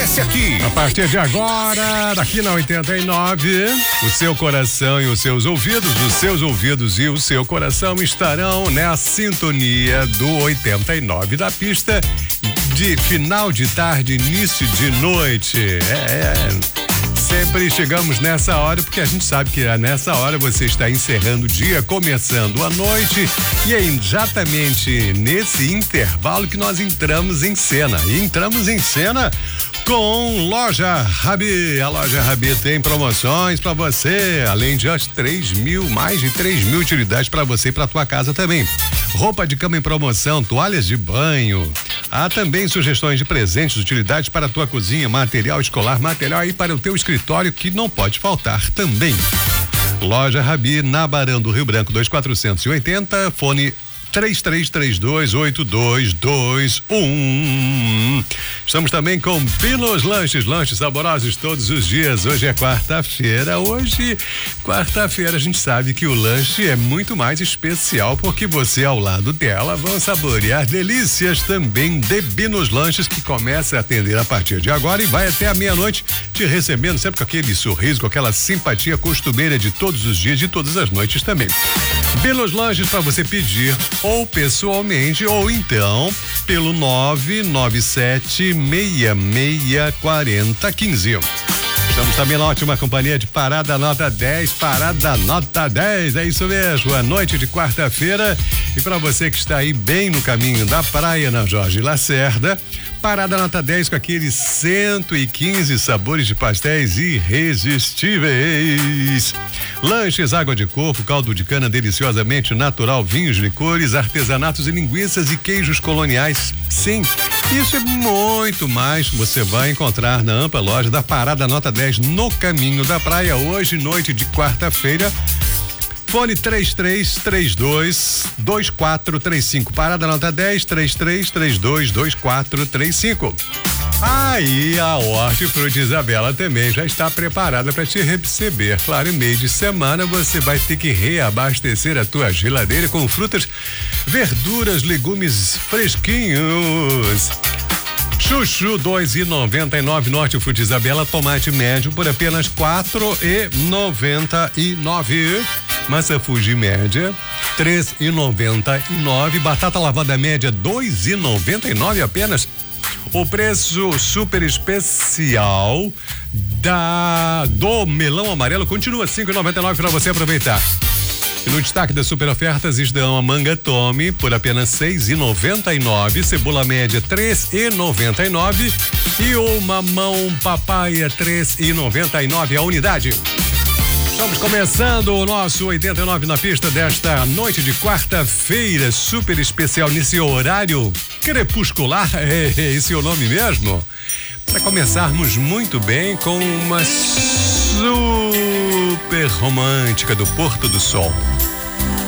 acontece aqui. A partir de agora, daqui na 89, o seu coração e os seus ouvidos e o seu coração estarão na sintonia do 89 da pista de final de tarde, início de noite. Sempre chegamos nessa hora porque a gente sabe que é nessa hora você está encerrando o dia, começando a noite, e é exatamente nesse intervalo que nós entramos em cena. E entramos em cena com Loja Rabi. A Loja Rabi tem promoções para você, além de mais de 3 mil utilidades para você e para tua casa também. Roupa de cama em promoção, toalhas de banho. Há também sugestões de presentes, utilidades para a tua cozinha, material escolar, material aí para o teu escritório que não pode faltar também. Loja Rabi, na Barão do Rio Branco, 2480, fone 33328221. Estamos também com Pinos Lanches saborosos todos os dias. Hoje é quarta-feira. A gente sabe que o lanche é muito mais especial porque você ao lado dela vão saborear delícias também de Pinos Lanches, que começa a atender a partir de agora e vai até a meia-noite te recebendo sempre com aquele sorriso, com aquela simpatia costumeira de todos os dias, de todas as noites também. Pinos Lanches para você pedir ou pessoalmente ou então pelo 997-6640-15. Estamos também na ótima companhia de Parada Nota 10, Parada Nota 10, é isso mesmo, a noite de quarta-feira, e para você que está aí bem no caminho da praia na Jorge Lacerda, Parada Nota 10 com aqueles 115 sabores de pastéis irresistíveis. Lanches, água de coco, caldo de cana deliciosamente natural, vinhos, licores, artesanatos e linguiças e queijos coloniais. Sim, isso é muito mais você vai encontrar na ampla loja da Parada Nota 10 no caminho da praia, hoje, noite de quarta-feira. Fone 33322435. Parada Nota 10, 33322435. Aí a Hortifruti Isabela também já está preparada para te receber. Claro, em meio de semana você vai ter que reabastecer a tua geladeira com frutas, verduras, legumes fresquinhos. Chuchu 2,99 no Hortifruti Isabela, tomate médio por apenas 4,99. Massa Fuji média 3,99. Batata lavada média 2,99 apenas. O preço super especial do melão amarelo continua 5,99 para você aproveitar. E no destaque das super ofertas estão a manga Tome por apenas 6,99, cebola média 3,99 e o mamão papaya 3,99 a unidade. Estamos começando o nosso 89 na pista desta noite de quarta-feira, super especial nesse horário crepuscular, esse é o nome mesmo? Para começarmos muito bem com uma super romântica do Porto do Sol.